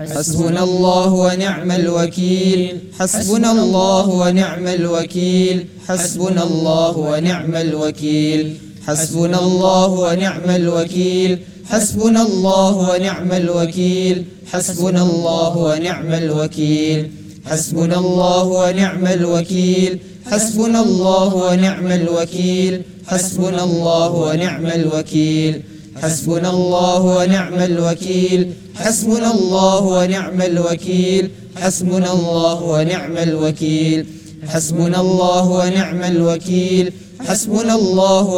حسبنا الله ونعم الوكيل. حسبنا الله ونعم الوكيل. حسبنا الله ونعم الوكيل. حسبنا الله ونعم الوكيل. حسبنا الله ونعم الوكيل. حسبنا الله ونعم الوكيل. حسبنا الله ونعم الوكيل. حسبنا الله ونعم الوكيل. حسبنا الله ونعم الوكيل. حسبنا الله ونعم الوكيل. حسبنا الله ونعم الوكيل. حسبنا الله ونعم الوكيل. حسبنا الله ونعم الوكيل. حسبنا الله